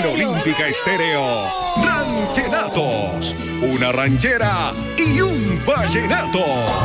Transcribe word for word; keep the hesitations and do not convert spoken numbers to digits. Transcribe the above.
En Olímpica Estéreo, Ranchenatos. Una ranchera y un vallenato.